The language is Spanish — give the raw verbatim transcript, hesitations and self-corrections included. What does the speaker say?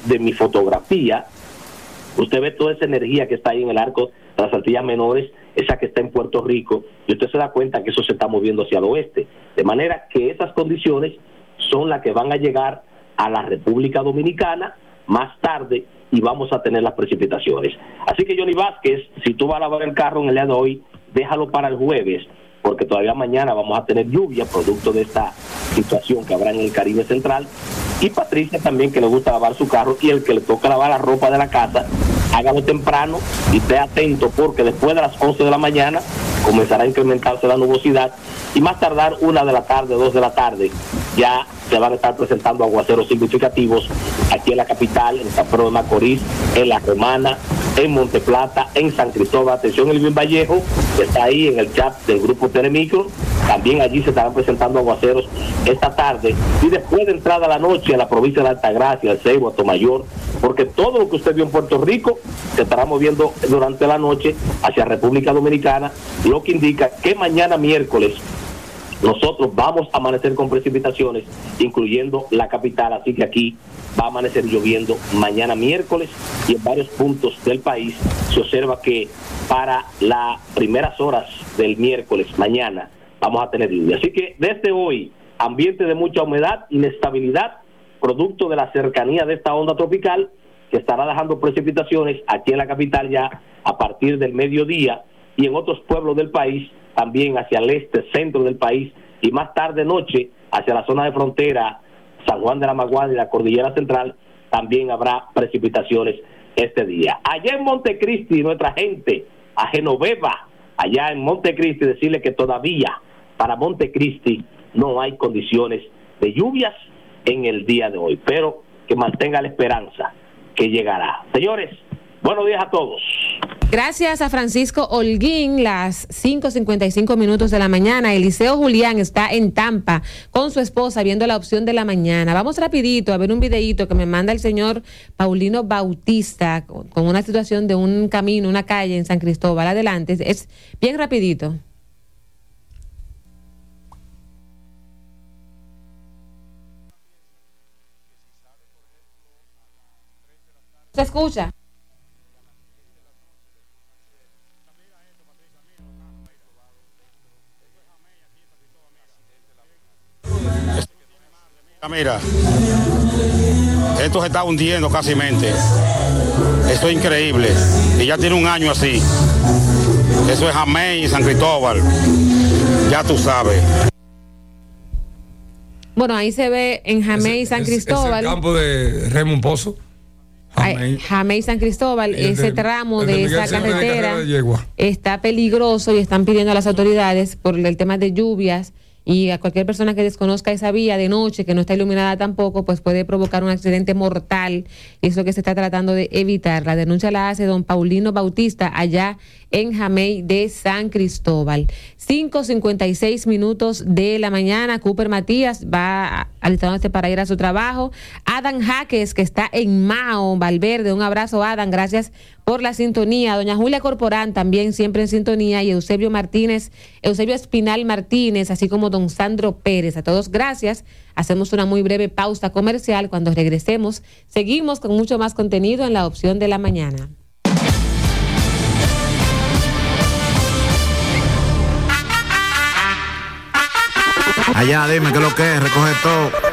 de mi fotografía, usted ve toda esa energía que está ahí en el arco de las Antillas Menores, esa que está en Puerto Rico, y usted se da cuenta que eso se está moviendo hacia el oeste. De manera que esas condiciones son las que van a llegar a la República Dominicana más tarde y vamos a tener las precipitaciones. Así que Johnny Vázquez, si tú vas a lavar el carro en el día de hoy, déjalo para el jueves, porque todavía mañana vamos a tener lluvia producto de esta situación que habrá en el Caribe Central. Y Patricia también, que le gusta lavar su carro, y el que le toca lavar la ropa de la casa, hágalo temprano y esté atento, porque después de las once de la mañana comenzará a incrementarse la nubosidad y más tardar una de la tarde, dos de la tarde, ya se van a estar presentando aguaceros significativos aquí en la capital, en San Pedro de Macorís, en La Romana, en Monteplata, en San Cristóbal. Atención, Elvin Vallejo, que está ahí en el chat del grupo Telemicro, también allí se estarán presentando aguaceros esta tarde, y después de entrada a la noche a la provincia de Altagracia, El Ceibo, Atomayor, porque todo lo que usted vio en Puerto Rico se estará moviendo durante la noche hacia República Dominicana, lo que indica que mañana miércoles nosotros vamos a amanecer con precipitaciones, incluyendo la capital, así que aquí va a amanecer lloviendo mañana miércoles, y en varios puntos del país se observa que para las primeras horas del miércoles, mañana, vamos a tener lluvia. Así que desde hoy, ambiente de mucha humedad, inestabilidad, producto de la cercanía de esta onda tropical, que estará dejando precipitaciones aquí en la capital ya a partir del mediodía, y en otros pueblos del país, también hacia el este, centro del país, y más tarde noche hacia la zona de frontera, San Juan de la Maguana y la Cordillera Central, también habrá precipitaciones este día. Allá en Montecristi, nuestra gente, a Genoveva, allá en Montecristi, decirle que todavía para Montecristi no hay condiciones de lluvias en el día de hoy, pero que mantenga la esperanza que llegará. Señores, buenos días a todos. Gracias a Francisco Holguín, las cinco cincuenta y cinco minutos de la mañana. Eliseo Julián está en Tampa con su esposa viendo la opción de la mañana. Vamos rapidito a ver un videíto que me manda el señor Paulino Bautista con una situación de un camino, una calle en San Cristóbal. Adelante, es bien rapidito. ¿Se escucha? Mira, esto se está hundiendo casi mente. Esto es increíble. Y ya tiene un año así. Eso es Jamey y San Cristóbal. Ya tú sabes. Bueno, ahí se ve en Jamey y San Cristóbal. Es el campo de Raymond Pozo. Jamey. Jamey y San Cristóbal, ese de, tramo de, de esa carretera está peligroso y están pidiendo a las autoridades por el tema de lluvias. Y a cualquier persona que desconozca esa vía de noche, que no está iluminada tampoco, pues puede provocar un accidente mortal. Y eso que se está tratando de evitar. La denuncia la hace don Paulino Bautista allá en Jamey de San Cristóbal. cinco cincuenta y seis minutos de la mañana. Cooper Matías va alistándose para ir a su trabajo. Adam Jaques, que está en Mao, Valverde. Un abrazo, Adam. Gracias por la sintonía. Doña Julia Corporán también siempre en sintonía. Y Eusebio Martínez, Eusebio Espinal Martínez, así como don Sandro Pérez. A todos gracias. Hacemos una muy breve pausa comercial. Cuando regresemos, seguimos con mucho más contenido en la opción de la mañana. Allá, dime qué es lo que es, recoge todo.